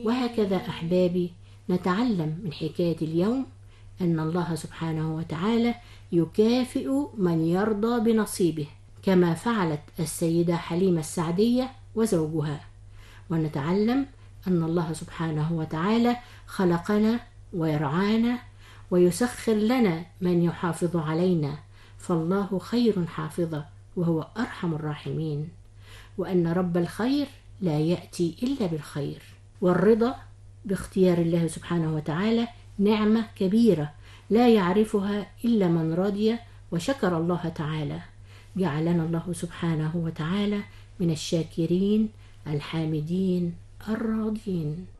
وهكذا أحبابي نتعلم من حكاية اليوم أن الله سبحانه وتعالى يكافئ من يرضى بنصيبه، كما فعلت السيدة حليمة السعدية وزوجها. ونتعلم أن الله سبحانه وتعالى خلقنا ويرعانا ويسخر لنا من يحافظ علينا، فالله خير حافظة وهو أرحم الراحمين، وأن رب الخير لا يأتي إلا بالخير. والرضا باختيار الله سبحانه وتعالى نعمة كبيرة لا يعرفها إلا من رضي وشكر الله تعالى. جعلنا الله سبحانه وتعالى من الشاكرين الحامدين الراضين.